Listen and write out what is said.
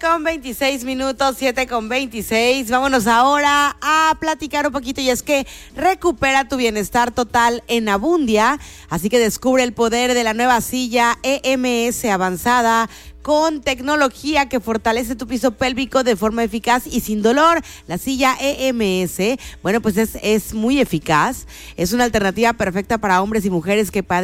Con 26 minutos, 7:26. Vámonos ahora a platicar un poquito, y es que recupera tu bienestar total en Abundia. Así que descubre el poder de la nueva silla EMS avanzada con tecnología que fortalece tu piso pélvico de forma eficaz y sin dolor. La silla EMS, bueno, pues es muy eficaz. Es una alternativa perfecta para hombres y mujeres que padecen